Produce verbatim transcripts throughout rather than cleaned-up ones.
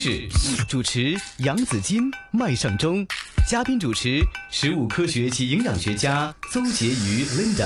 是主持杨子金、麦尚中，嘉宾主持食物科学及营养学家邹婕妤 Linda。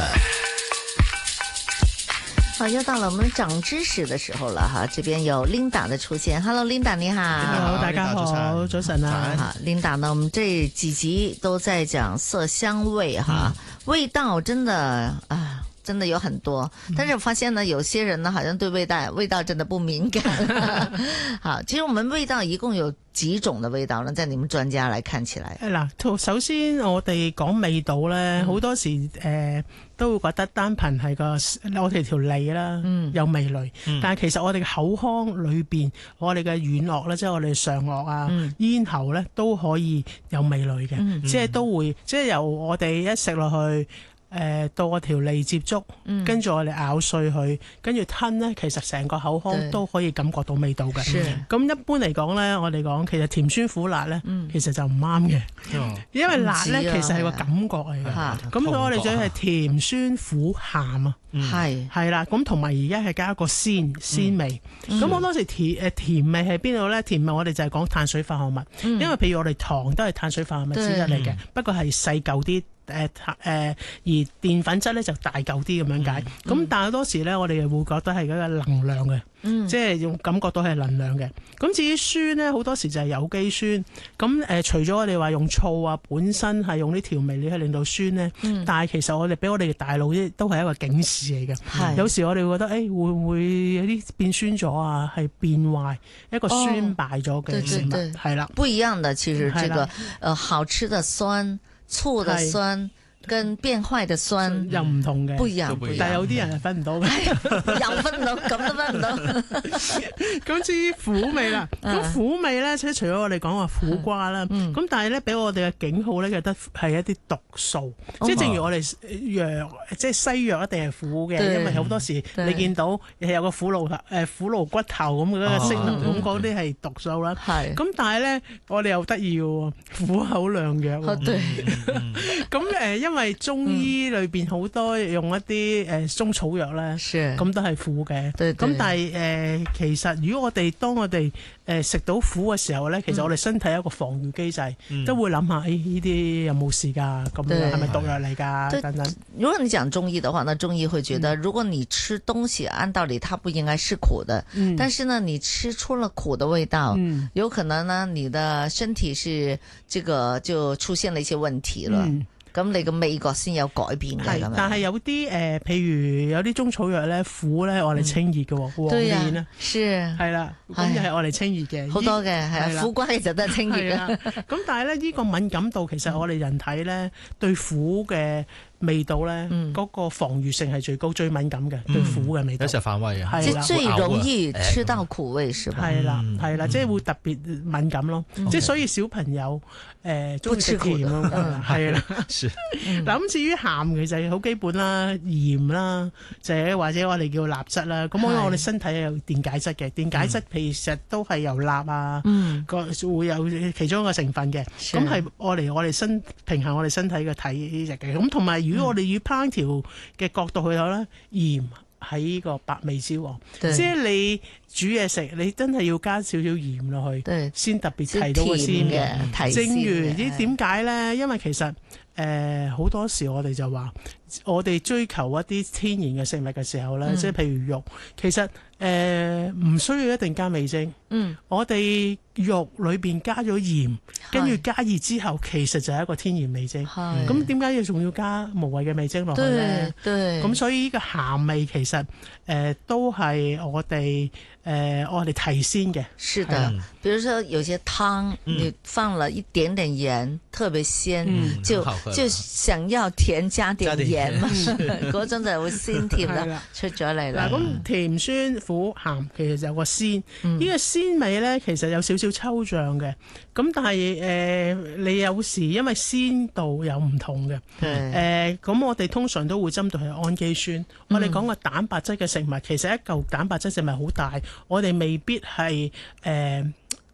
好，又到了我们长知識的時候了哈，這邊有 Linda 的出現。Hello Linda 你好。 Hello 大家好，早晨啊。 好 Linda 呢，我們這幾集都在講色香味哈、嗯，味道真的啊。真的有很多，但是我發現呢，有些人呢，好像對味道味道真的不敏感。好，其實我們味道一共有幾種的味道呢？在你們專家來看起來， 嗱，首先我哋講味道咧，好、嗯、多時誒、呃、都會覺得單憑係個我哋條脷啦，嗯、有味蕾、嗯，但係其實我哋嘅口腔裏邊，我哋嘅軟腭咧，即係我哋上腭啊、嗯、咽喉咧，都可以有味蕾嘅、嗯，即係都會，即係由我哋一食落去。誒、呃、到我條脷接觸，跟、嗯、住我哋咬碎佢，跟住吞咧，其實成個口腔都可以感覺到味道嘅。咁一般嚟講咧，我哋講其實甜酸苦辣咧、嗯，其實就唔啱嘅，因為辣咧其實係個感覺嚟嘅。咁所以我哋仲係甜酸苦鹹啊，係係啦。咁同埋而家係加一個鮮鮮味。咁、嗯、好多時甜誒甜味喺邊度咧？甜味我哋就係講碳水化合物、嗯，因為譬如我哋糖都係碳水化合物之一嚟嘅、嗯，不過係細嚿啲。誒、呃、誒、呃，而澱粉質咧就大嚿啲咁樣解，咁、嗯、但係好多時咧，我哋會覺得係嗰個能量嘅、嗯，即係用感覺到係能量嘅。咁至於酸咧，好多時就係有機酸。咁誒、呃，除咗我哋話用醋啊，本身係用啲調味料去令到酸咧、嗯，但係其實我哋俾我哋嘅大腦咧都係一個警示嚟嘅。有時我哋會覺得，誒、欸、會唔會有啲變酸咗啊？係變壞一個酸敗咗嘅食物，係、哦、啦。 不一樣的，其實這個，呃，好吃的酸。醋的酸跟變壞的酸又唔同嘅， 不一樣， 但係有啲人係分唔到嘅， 又分唔到，咁都分唔到。 咁至於苦味啦，咁、嗯、苦味咧，即係除咗我哋講話苦瓜啦，咁、嗯、但係咧俾我哋嘅警號咧，覺得係一啲毒素，嗯、即係正如我哋藥，即係西藥一定係苦嘅，因為好多時你見到有個苦蘆誒苦蘆骨頭咁嗰個色能，咁嗰啲係毒素啦。係，咁但係咧我哋又得意嘅，苦口良藥。咁誒，因為中醫裏邊好多用一啲誒中草藥咧，咁都係苦嘅。咁但係誒、呃，其實如果我哋當我哋誒食到苦嘅時候咧，其實我哋身體有一個防禦機制，嗯、都會諗下誒呢啲有冇事噶？咁樣係咪毒藥嚟噶？等等。如果你講中醫的話，那中醫會覺得，如果你吃東西，按道理它不應該是苦的，嗯、但是呢，你吃出了苦的味道，嗯、有可能呢，你的身體是這個就出現了一些問題了。嗯咁你個味覺先有改變嘅，係，但係有啲誒、呃，譬如有啲中草藥咧，苦咧，我哋清熱嘅，黃連咧，係係啦，咁就係我哋清熱嘅，好多嘅係苦瓜其實都係清熱嘅。咁但係咧，呢個敏感度其實我哋人體咧對苦嘅味道咧，嗰、嗯那個防禦性係最高、最敏感嘅、嗯，對苦嘅味道。有時反胃啊，即係最容易吃到苦味，是吧？係啦，係啦，即係會特別敏感咯。即、嗯、係所以小朋友誒中意食甜咯，係啦。嗱、嗯、咁至於鹹，其實好基本啦，鹽啦，就係或者我哋叫鈉質啦。咁因為我哋身體有電解質嘅，電解質其實都係由鈉啊，個、嗯、會有其中一個成分嘅。咁係我嚟我哋身平衡我哋身體嘅體質嘅。咁同埋如果我哋以烹調嘅角度去睇咧，鹽喺呢個百味之王，即係你煮嘢食，你真係要加少少鹽落去，先特別提到個鮮嘅。正如啲點解咧？因為其實誒好、呃、多時我哋就話，我哋追求一啲天然嘅食物嘅時候咧、嗯，即係譬如肉，其實誒唔、呃、需要一定加味精。嗯，我哋肉裏邊加咗鹽，跟住加熱之後，其實就係一個天然味精。係，咁點解要仲要加無謂嘅味精落去咧？對，咁所以呢個鹹味其實誒、呃、都係我哋。誒、呃，我哋提鮮嘅，是的，比如說有些湯，你放了一點點鹽，嗯、特別鮮、嗯，就就想要甜加點鹽嘛，嗰種就會鮮甜啦，出咗嚟啦。嗱，咁甜酸苦鹹其實就有個鮮，呢、嗯這個鮮味咧其實有少少抽象嘅，咁但係誒、呃，你有時因為鮮度有唔同嘅，誒，咁、呃、我哋通常都會針對係氨基酸。嗯、我哋講個蛋白質嘅食物，其實一嚿蛋白質食物好大。我哋未必係誒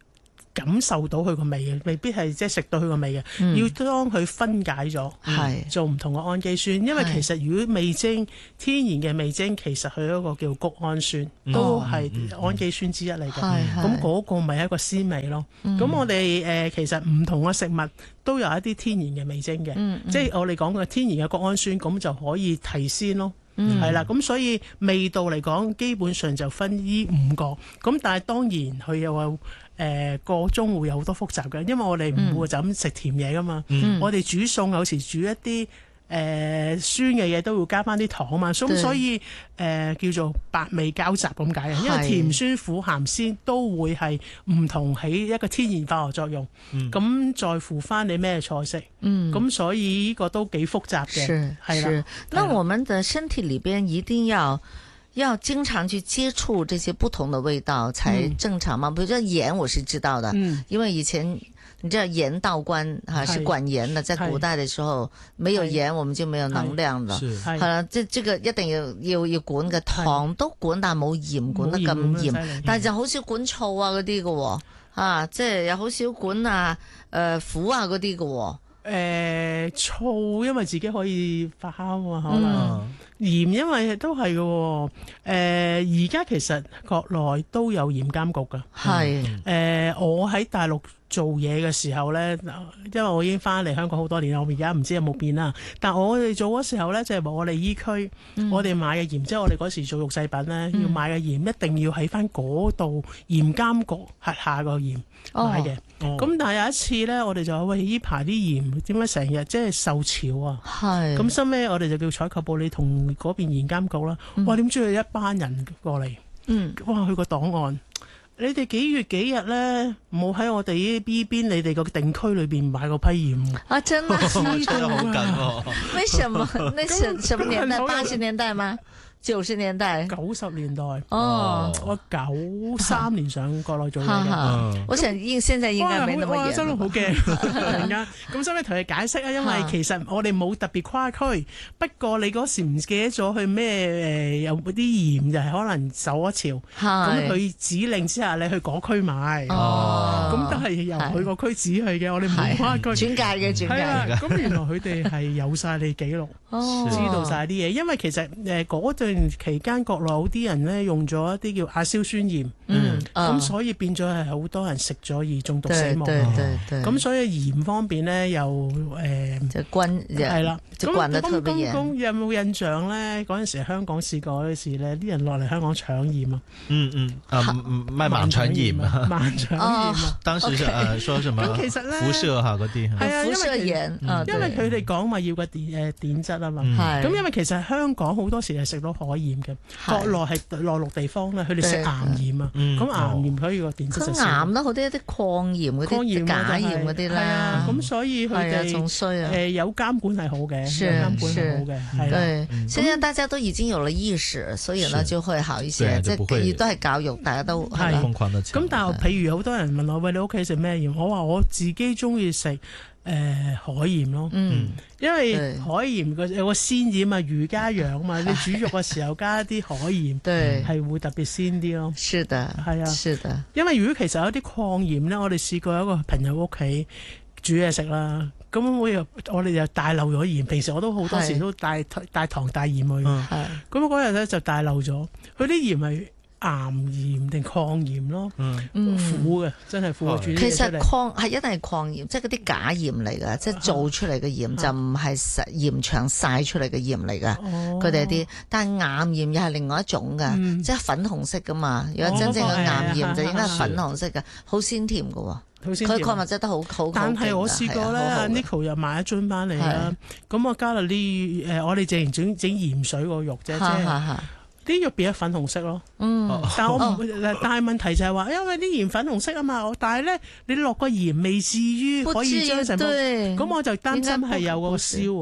感受到佢個味嘅，未必係即係食到佢個味嘅， 嗯、 要當佢分解咗， 係做唔同嘅氨基酸。因為其實如果味精天然嘅味精，其實佢嗰個叫谷氨酸， 嗯、 都係氨基酸之一嚟嘅。咁、 嗯、 嗰個咪係一個鮮味咯。咁、嗯、我哋誒、呃、其實唔同嘅食物都有一啲天然嘅味精嘅， 嗯嗯、 即係我哋講嘅天然嘅谷氨酸，咁就可以提鮮咯。係啦，咁、嗯、所以味道嚟講，基本上就分呢五個。咁但係當然佢又話誒個中會有好多複雜嘅，因為我哋唔會就咁食甜嘢噶嘛。嗯、我哋煮餸有時煮一啲誒、呃、酸嘅嘢，都會加翻啲糖啊嘛。咁所以誒、呃、叫做百味交集咁解嘅，因為甜酸苦鹹鮮都會係唔同起一個天然化學作用。咁、嗯、在乎翻你咩菜式。嗯，咁所以呢個都幾複雜嘅。 是係啦。那我們的身體裏邊一定要要經常去接觸這些不同的味道才正常嗎？嗯、比如說鹽，我是知道的，嗯、因為以前你知道鹽道官啊是管鹽的，在古代的時候沒有鹽，我們就沒有能量的。係啦，即係這個一定要要要管嘅，糖都管，但係冇鹽管得咁嚴，但係就好少管醋啊嗰啲嘅，啊，即係又好少管啊誒苦啊嗰啲嘅。 誒、呃、醋因為自己可以發酵啊，可能、嗯、鹽因為都係嘅。誒而家其實國內都有鹽監局㗎。係誒是、呃、我喺大陸做嘢嘅時候咧，因為我已經翻嚟香港好多年啦，我而家唔知有冇變啦。但我哋做嗰時候咧，就係、是、我哋依區，嗯、我哋買嘅鹽，即係我哋嗰時做肉製品咧，嗯、要買嘅鹽一定要喺翻嗰度鹽監局轄下個鹽買嘅。咁、哦、但係有一次咧，我哋就話喂，依排啲鹽點解成日即係受潮啊？係咁收尾，我哋就叫採購部你同嗰邊鹽監局啦。嗯、哇！點知佢一班人過嚟？嗯，哇！佢個檔案。你哋幾月幾日咧冇喺我哋呢 B 邊你哋個定區裏邊買過批鹽啊？真係知道好緊喎。 為什麼？那什什麼年代？八十年代嗎？九十年代？ 九十年代。 哦， 我九三年上國內做嘢嘅。我想應現在應該沒那麼嚴。真係好驚，突然間。咁所以同佢解釋啊，因為其實我哋冇特別跨區，不過你嗰時唔記得咗去咩誒？有啲鹽就係可能受咗潮，咁佢指令之下你去嗰區買。哦，咁都係由佢個區指去嘅，我哋冇跨區。 轉介嘅轉介。 係啊，咁原來佢哋係有晒你記錄，知道晒啲嘢，因為其實誒嗰段期間，國內好啲人咧用咗一啲叫亞硝酸鹽，嗯，咁所以變咗係好多人食咗而中毒死亡。對對對，咁所以鹽方面咧又誒， 就關係啦，就關得特別嚴。 咁有冇印象咧？嗰陣時香港試過嗰時咧，啲人落嚟香港搶鹽啊！ 嗯嗯，啊賣盲腸鹽啊， 盲腸鹽啊！ 當時誒說什麼？ 咁其實咧， 輻射嚇嗰啲係啊， 輻射鹽， 因為佢哋講話要個碘誒碘質啊嘛。係。咁因為其實香港好多時係食到海鹽嘅，國內係內陸地方咧，佢哋食岩鹽啊。咁岩鹽可以個碘質就少。 岩啦，好啲一啲礦鹽嗰啲假鹽嗰啲啦。係啊， 咁所以佢哋仲衰啊。 誒有監管係好嘅，有監管係好嘅，係啦。 對，現在大家都已經有了意識，所以呢就會好一些。即係亦都係教育，大家都係瘋狂得。咁但係譬如好多人問我，喂，你屋企食咩鹽？我話我自己中意食誒海鹽咯。嗯，因為海鹽個有個鮮鹽嘛，魚加羊嘛，你煮肉嘅時候加一啲海鹽，對，係會特別鮮啲咯。 是的， 係啊， 是的。因為如果其實有啲礦鹽咧，我哋試過有一個朋友屋企煮嘢食啦，咁我又我哋就帶漏咗鹽。平時我都好多時都帶帶糖帶鹽去，咁嗰日咧就帶漏咗，佢啲鹽係岩鹽定礦鹽咯，嗯，苦嘅，真係苦嘅。 其實礦係一定係礦鹽，即係嗰啲假鹽嚟噶，即係做出嚟嘅鹽就唔係實鹽場曬出嚟嘅鹽嚟噶。佢哋啲，但係岩鹽又係另外一種噶，即係粉紅色噶嘛。如果真正嘅岩鹽就應該係粉紅色嘅，好鮮甜噶。佢礦物質都好好。但係我試過咧，Nico 又買一樽翻嚟啦，咁我加落啲誒，我哋淨係整整鹽水個肉啫，即係。啲肉變咗粉紅色咯，嗯，但係我唔會，哦、但係問題就係話，因為啲鹽粉紅色啊嘛，但係咧你落個鹽未至於可以將成，咁我就擔心係有個燒喎。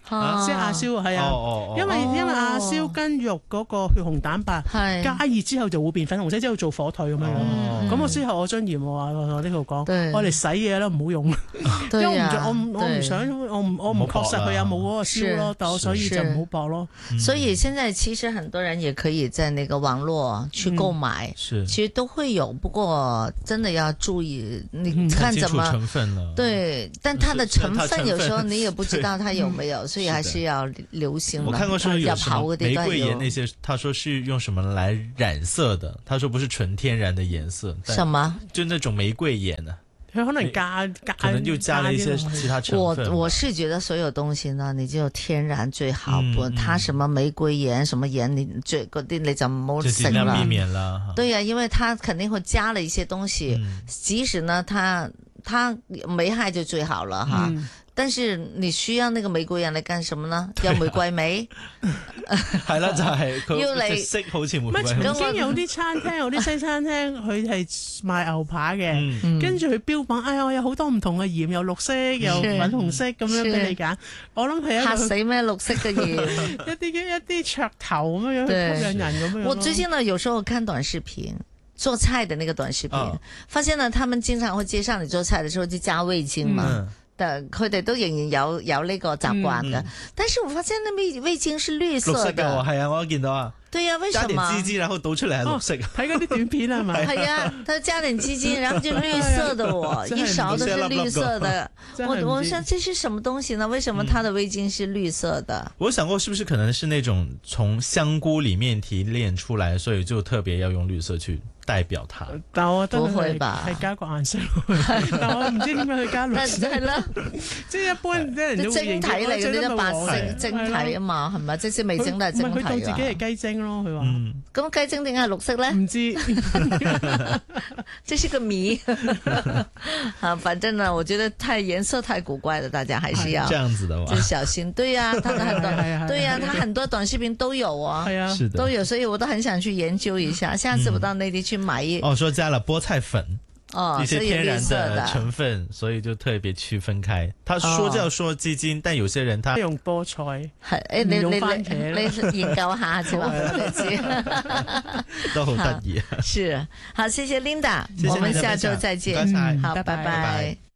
啊即係亞硝係啊， 哦哦因為因為亞硝跟肉嗰個血紅蛋白係加熱之後就會變粉紅色，即係做火腿咁樣樣。 嗯咁我之後我將鹽我話我呢度講， 對我哋洗嘢啦，唔好用，因為我唔對呀我唔我唔想我唔我唔確實佢有冇嗰個硝咯，但我所以就唔好搏咯。 所以現在其實很多人也可以在那個網絡去購買， 是其實都會有，不過真的要注意，你嗯看怎清楚成麼分了。 對，但它的成分有時候你也不知道它有沒有， 嗯所以還是要流行的。 我看過說有什麼入口嗰啲玫都係有瑰鹽那些，他說是用什麼來染色的？他說不是純天然的顏色，但什麼？ 就那種玫瑰鹽啊， 佢可能加加可能就加了一些加啲落去其他成我分吧。 我是覺得所有東西呢，你就天然最好， 嗯不，它什麼玫瑰鹽、什麼鹽，你最嗰啲你就唔好就食啦盡量避。免啦。哈對呀、因為它肯定會加了一些東西， 嗯即使呢，它它沒害就最好了哈。 嗯但是你需要那個玫瑰鹽嚟幹什麼呢？有玫瑰味， 係啦，就係佢要你隻色好似玫唔係瑰咁。 曾經有啲餐廳有啲西餐廳佢係賣牛扒嘅。 嗯跟住佢標榜，哎呀，我有好多唔同嘅鹽，有綠色，有粉紅色咁樣俾你揀。我諗係一個嚇死咩？綠色嘅鹽。 一啲一啲噱頭咁樣對吸引人咁樣咯。 我最近呢，有時候看短視頻，做菜的那個短視頻， 哦發現呢，他們經常會介紹你做菜的時候就加味精嘛。 嗯但佢哋都仍然有有呢個習慣嘅， 嗯但是我發現那味味精是綠色綠色嘅喎， 的， 係啊，我都見到啊， 對呀、為加點什麼？ 芝芝，然後倒出嚟係綠色。 睇嗰啲短片係咪？ 係呀，他加點雞精，然後就綠色的我， 真係一勺都是綠色的。 真係唔知我我想這是什麼東西呢？為什麼它的味精是綠色的？ 我想過是不是可能是那種從香菇裡面提煉出來，所以就特別要用綠色去代表它。 但我覺得不會係吧係加個顏色落去，但我唔知點解佢加綠但色。 係啦， 即係一般啲人啲都會認晶體嚟嘅呢啲白色係晶體啊嘛，係咪？即使味精都係唔係佢當晶體啊。 自己係雞精咯，佢話嗯， 咁雞精點解係綠色咧？ 唔知。 這是個謎啊！反正呢，我覺得太顏色太古怪了，大家還是要這樣子的話就，小心。對呀、啊，他的很多係啊係啊對呀、啊，他很多短視頻都有啊， 係啊， 是的都有，所以我都很想去研究一下。下次我到內地去買一哦，說加了菠菜粉， 哦， 一些所以天然綠色的的成分，所以就特別區分開。他說叫說雞精，但有些人他用菠菜。 係誒，你唔用你番茄啦你你研究下先話俾你知。 都好得意啊。 是，好，謝謝 Linda， 謝謝我們下你的分享周再見。 唔該晒好， 拜拜拜拜。